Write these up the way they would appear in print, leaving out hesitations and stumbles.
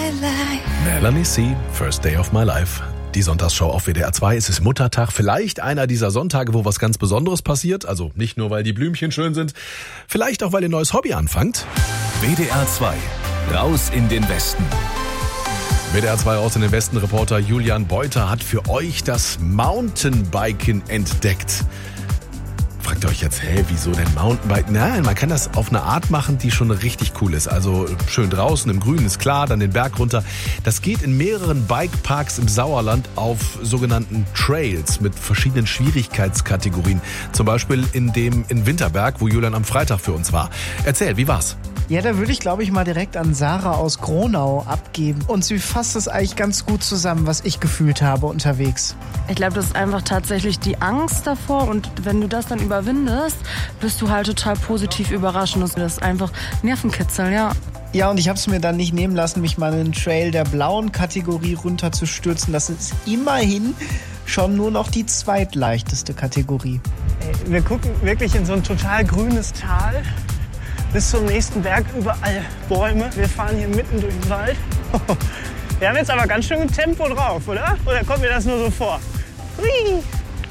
Melanie C., First Day of My Life. Die Sonntagsschau auf WDR 2. Es ist Muttertag. Vielleicht einer dieser Sonntage, wo was ganz Besonderes passiert. Also nicht nur, weil die Blümchen schön sind. Vielleicht auch, weil ihr ein neues Hobby anfangt. WDR 2. Raus in den Westen. WDR 2 Raus in den Westen. Reporter Julian Beuter hat für euch das Mountainbiken entdeckt. Fragt ihr euch jetzt, wieso denn Mountainbiken? Nein, man kann das auf eine Art machen, die schon richtig cool ist. Also schön draußen im Grünen ist klar, dann den Berg runter. Das geht in mehreren Bikeparks im Sauerland auf sogenannten Trails mit verschiedenen Schwierigkeitskategorien. Zum Beispiel in Winterberg, wo Julian am Freitag für uns war. Erzähl, wie war's? Ja, da würde ich, glaube ich, mal direkt an Sarah aus Gronau abgeben. Und sie fasst es eigentlich ganz gut zusammen, was ich gefühlt habe unterwegs. Ich glaube, das ist einfach tatsächlich die Angst davor. Und wenn du das dann überwindest, bist du halt total positiv überrascht. Und das ist einfach Nervenkitzel, ja. Ja, und ich habe es mir dann nicht nehmen lassen, mich mal in den Trail der blauen Kategorie runterzustürzen. Das ist immerhin schon nur noch die zweitleichteste Kategorie. Wir gucken wirklich in so ein total grünes Tal. Bis zum nächsten Berg überall Bäume. Wir fahren hier mitten durch den Wald. Wir haben jetzt aber ganz schön Tempo drauf, oder? Oder kommt mir das nur so vor? Hui.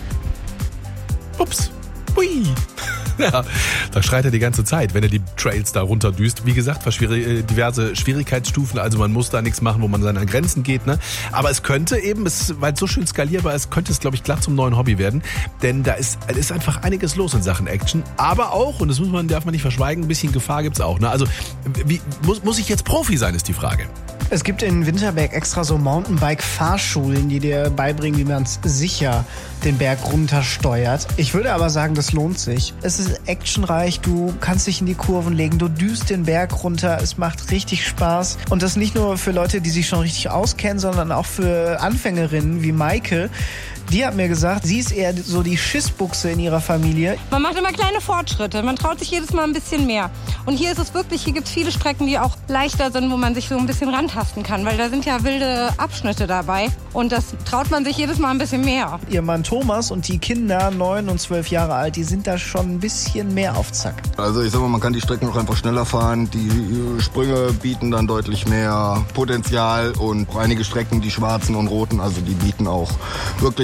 Ups. Hui. Ja, da schreit er die ganze Zeit, wenn er die Trails da runterdüst. Wie gesagt, diverse Schwierigkeitsstufen, also man muss da nichts machen, wo man seine Grenzen geht. Ne? Aber es könnte eben, weil es so schön skalierbar ist, könnte es, glaube ich, glatt zum neuen Hobby werden. Denn da ist einfach einiges los in Sachen Action. Aber auch, und das darf man nicht verschweigen, ein bisschen Gefahr gibt's auch. Ne? Also muss ich jetzt Profi sein, ist die Frage. Es gibt in Winterberg extra so Mountainbike-Fahrschulen, die dir beibringen, wie man sicher den Berg runtersteuert. Ich würde aber sagen, das lohnt sich. Es ist actionreich, du kannst dich in die Kurven legen, du düst den Berg runter, es macht richtig Spaß. Und das nicht nur für Leute, die sich schon richtig auskennen, sondern auch für Anfängerinnen wie Maike. Die hat mir gesagt, sie ist eher so die Schissbuchse in ihrer Familie. Man macht immer kleine Fortschritte, man traut sich jedes Mal ein bisschen mehr. Und hier ist es wirklich, hier gibt es viele Strecken, die auch leichter sind, wo man sich so ein bisschen rantasten kann, weil da sind ja wilde Abschnitte dabei und das traut man sich jedes Mal ein bisschen mehr. Ihr Mann Thomas und die Kinder, 9 und 12 Jahre alt, die sind da schon ein bisschen mehr auf Zack. Also ich sag mal, man kann die Strecken auch einfach schneller fahren, die Sprünge bieten dann deutlich mehr Potenzial und einige Strecken, die schwarzen und roten, also die bieten auch wirklich